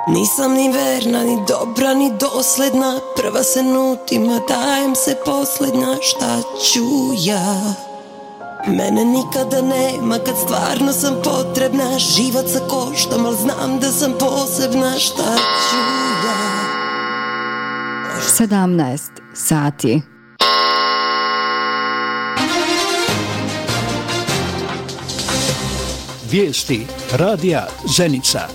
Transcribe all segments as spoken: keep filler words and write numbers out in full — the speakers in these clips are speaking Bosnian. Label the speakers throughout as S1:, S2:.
S1: Nisam ni verna, ni dobra, ni dosljedna, prva se nutima, dajem se posljednja, šta ću ja? Mene nikada nema kad stvarno sam potrebna, život sa koštom, al znam da sam posebna, šta ću ja?
S2: sedamnaest sati.
S3: Vijesti radija Zenica.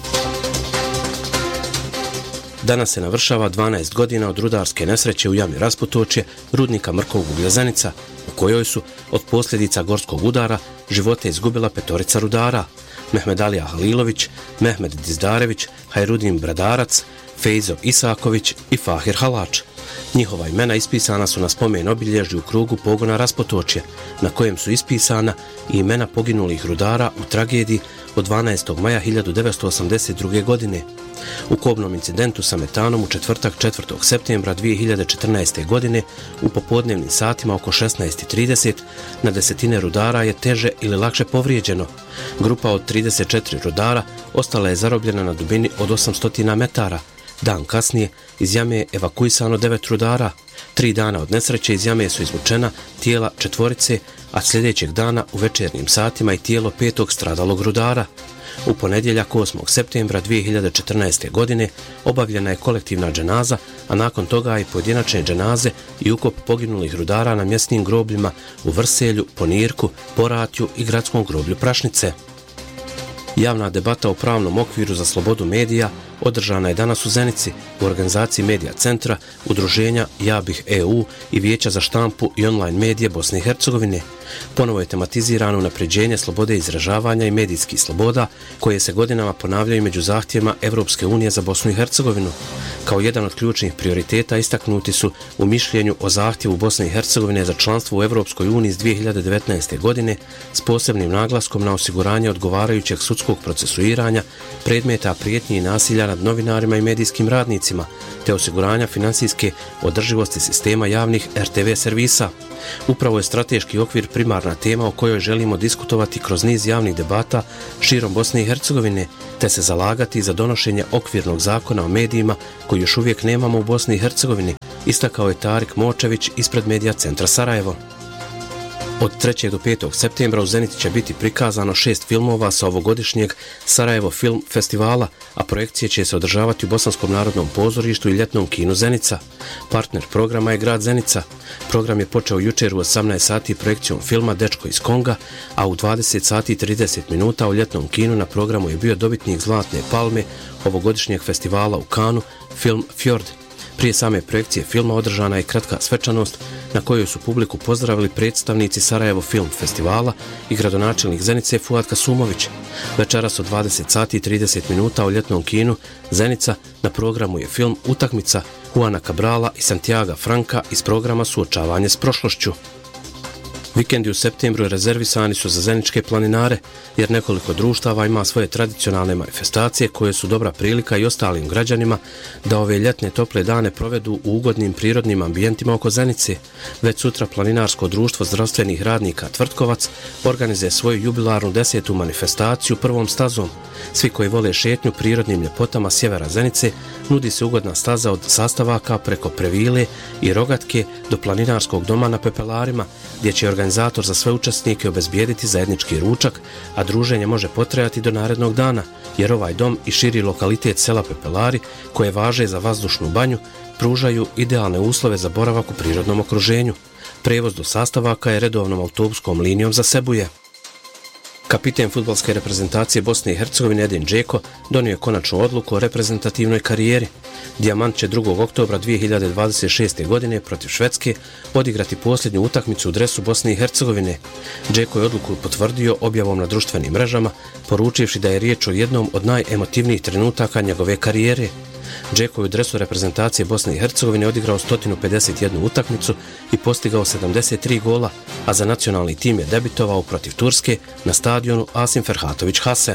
S4: Danas se navršava dvanaest godina od rudarske nesreće u jami Rasputočje, rudnika Mrkovog uglja Zenica, u kojoj su od posljedica gorskog udara živote izgubila petorica rudara: Mehmed Alija Halilović, Mehmed Dizdarević, Hajrudin Bradarac, Fejzo Isaković i Fahir Halač. Njihova imena ispisana su na spomen obilježju u krugu pogona Rasputočje, na kojem su ispisana i imena poginulih rudara u tragediji od dvanaestog maja hiljadu devetsto osamdeset druge. godine. U kobnom incidentu sa metanom u četvrtak četvrtog septembra dvije hiljade četrnaeste. godine u popodnevnim satima oko šesnaest i trideset na desetine rudara je teže ili lakše povrijeđeno. Grupa od trideset četiri rudara ostala je zarobljena na dubini od osamsto metara. Dan kasnije iz jame je evakuisano devet rudara. Tri dana od nesreće iz jame su izvučena tijela četvorice, a sljedećeg dana u večernjim satima i tijelo petog stradalog rudara. U ponedjeljak osmog septembra dvije hiljade četrnaeste. godine obavljena je kolektivna dženaza, a nakon toga i pojedinačne dženaze i ukop poginulih rudara na mjesnim grobljima u Vrselju, Ponirku, Poratju i gradskom groblju Prašnice. Javna debata o pravnom okviru za slobodu medija održana je danas u Zenici u organizaciji Medija centra, udruženja Ja bih E U i Vijeća za štampu i online medije Bosne i Hercegovine. Ponovo je tematizirano unapređenje slobode izražavanja i medijskih sloboda koje se godinama ponavljaju među zahtjevima Evropske unije za Bosnu i Hercegovinu. Kao jedan od ključnih prioriteta istaknuti su u mišljenju o zahtjevu Bosne i Hercegovine za članstvo u Evropskoj uniji iz dvije hiljade devetnaeste. godine s posebnim naglaskom na osiguranje odgovarajućeg sudskog procesuiranja predmeta prijetnji i nasilja nad novinarima i medijskim radnicima, te osiguranja financijske održivosti sistema javnih R T V servisa. Upravo je strateški okvir primarna tema o kojoj želimo diskutovati kroz niz javnih debata širom Bosne i Hercegovine, te se zalagati za donošenje okvirnog zakona o medijima koji još uvijek nemamo u Bosni i Hercegovini, istakao je Tarik Močević ispred Medija centra Sarajevo. Od trećeg do petog septembra u Zenici će biti prikazano šest filmova sa ovogodišnjeg Sarajevo Film Festivala, a projekcije će se održavati u Bosanskom narodnom pozorištu i ljetnom kinu Zenica. Partner programa je grad Zenica. Program je počeo jučer u osamnaest sati projekcijom filma Dečko iz Konga, a u dvadeset sati i trideset minuta u ljetnom kinu na programu je bio dobitnik Zlatne palme ovogodišnjeg festivala u Kanu, film Fjord. Prije same projekcije filma održana je kratka svečanost na kojoj su publiku pozdravili predstavnici Sarajevo Film Festivala i gradonačelnik Zenice Fuad Kasumović. Večeras od dvadeset sati i trideset minuta u ljetnom kinu Zenica na programu je film Utakmica Juana Cabrala i Santiaga Franka iz programa Suočavanje s prošlošću. Vikendi u septembru rezervisani su za zeničke planinare, jer nekoliko društava ima svoje tradicionalne manifestacije koje su dobra prilika i ostalim građanima da ove ljetne tople dane provedu u ugodnim prirodnim ambijentima oko Zenice. Već sutra planinarsko društvo zdravstvenih radnika Tvrtkovac organizuje svoju jubilarnu desetu manifestaciju prvom stazom. Svi koji vole šetnju prirodnim ljepotama sjevera Zenice nudi se ugodna staza od sastavaka preko Previle i Rogatke do planinarskog doma na Pepelarima, gdje će organizator za sve učesnike obezbijediti zajednički ručak, a druženje može potrajati do narednog dana, jer ovaj dom i širi lokalitet sela Pepelari, koje važe za vazdušnu banju, pružaju idealne uslove za boravak u prirodnom okruženju. Prevoz do sastavaka je redovnom autobuskom linijom za Sebuje. Kapiten fudbalske reprezentacije Bosne i Hercegovine Edin Džeko donio je konačnu odluku o reprezentativnoj karijeri. Dijamant će drugog oktobra dvije hiljade dvadeset šeste. godine protiv Švedske odigrati posljednju utakmicu u dresu Bosne i Hercegovine. Džeko je odluku potvrdio objavom na društvenim mrežama, poručivši da je riječ o jednom od najemotivnijih trenutaka njegove karijere. Džeko je u dresu reprezentacije Bosne i Hercegovine odigrao sto pedeset jednu utakmicu i postigao sedamdeset tri gola, a za nacionalni tim je debitovao protiv Turske na stadionu Asim Ferhatović Hase.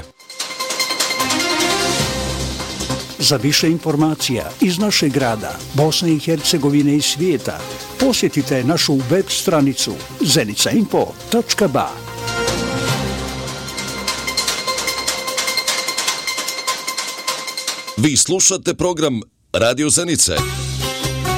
S3: Za više informacija iz našeg grada, Bosne i Hercegovine i svijeta, posjetite našu web stranicu zenica info točka ba.
S2: Vi slušate program Radio Zenice.